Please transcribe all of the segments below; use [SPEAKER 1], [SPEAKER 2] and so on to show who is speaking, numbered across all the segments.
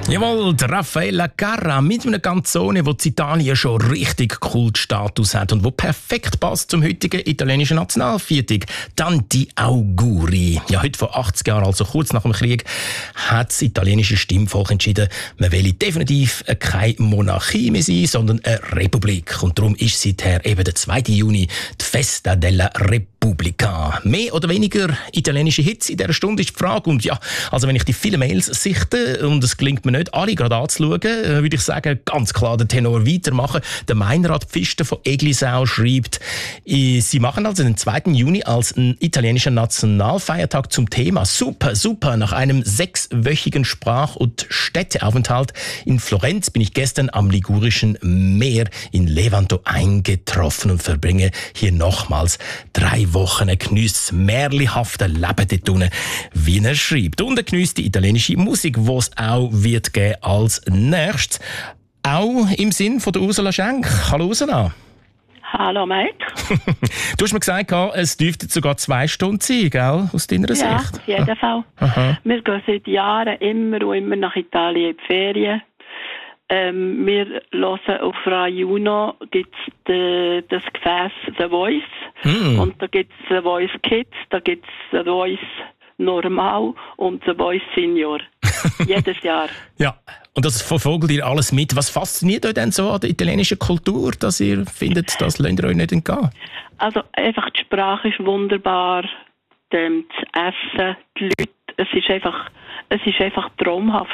[SPEAKER 1] Jawohl, die Raffaella Carrà mit einer Canzone, die in Italien schon richtig Kultstatus hat und wo perfekt passt zum heutigen italienischen Nationalviertag. Tanti auguri. Ja, heute vor 80 Jahren, also kurz nach dem Krieg, hat das italienische Stimmvolk entschieden, man will definitiv keine Monarchie mehr sein, sondern eine Republik. Und darum ist seither eben der 2. Juni die Festa della Repubblica. Mehr oder weniger italienische Hits in dieser Stunde ist die Frage. Und ja, also wenn ich die vielen Mails sichte und es gelingt mir nicht, alle gerade anzuschauen, würde ich sagen, ganz klar den Tenor weitermachen. Der Meinrad Pfister von Eglisau schreibt, sie machen also den 2. Juni als italienischen Nationalfeiertag zum Thema. Super, super. Nach einem 6-wöchigen Sprach- und Städteaufenthalt in Florenz bin ich gestern am Ligurischen Meer in Levanto eingetroffen und verbringe hier nochmals 3 Wochen. Er geniesst das märchenhafte Leben dort unten, wie er schreibt. Und er geniesst die italienische Musik, die es auch wird geben als nächstes. Auch im Sinn von der Ursula Schenk. Hallo Ursula.
[SPEAKER 2] Hallo Mike.
[SPEAKER 1] Du hast mir gesagt, es dürfte sogar 2 Stunden sein, gell? Aus deiner Sicht?
[SPEAKER 2] Ja, auf jeden Fall.
[SPEAKER 1] Aha.
[SPEAKER 2] Wir gehen seit Jahren immer und immer nach Italien in die Ferien. Wir hören auf Radio Uno gibt's das Gefäß The Voice. Und da gibt es The Voice Kids, da gibt es The Voice Normal und The Voice Senior. Jedes Jahr.
[SPEAKER 1] Ja, und das verfolgt ihr alles mit. Was fasziniert euch denn so an der italienischen Kultur, dass ihr findet, das lasst ihr euch nicht entgehen?
[SPEAKER 2] Also einfach die Sprache ist wunderbar, das Essen, die Leute, es ist einfach traumhaft.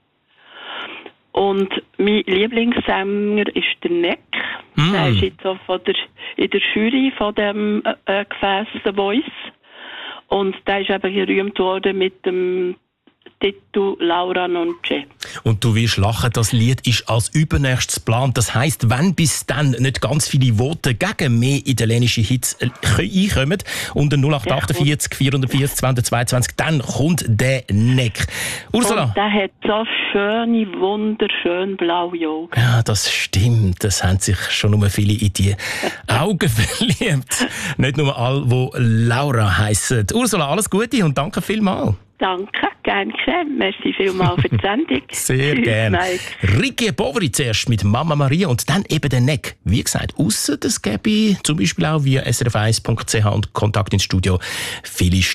[SPEAKER 2] Und mein Lieblingssänger ist der Neck. Der ist jetzt auch in der Jury von dem Gefäß The Voice. Und der ist eben gerühmt worden mit dem Titel Laura non c'è. Und
[SPEAKER 1] du wirst lachen, das Lied ist als übernächstes geplant. Das heisst, wenn bis dann nicht ganz viele Voten gegen mehr italienische Hits einkommen, unter 0848 440 222, dann kommt der Neck. Ursula.
[SPEAKER 2] Und der hat so schöne, wunderschön blaue Augen.
[SPEAKER 1] Ja, das stimmt. Das haben sich schon nur viele in die Augen verliebt. Nicht nur alle, die Laura heissen. Ursula, alles Gute und danke vielmals.
[SPEAKER 2] Danke, gerne. Merci vielmals für die Sendung.
[SPEAKER 1] Sehr gerne. Ricky Boveri zuerst mit Mama Maria und dann eben der Neck. Wie gesagt, ausser das gäbe zum Beispiel auch via srf1.ch und Kontakt ins Studio viele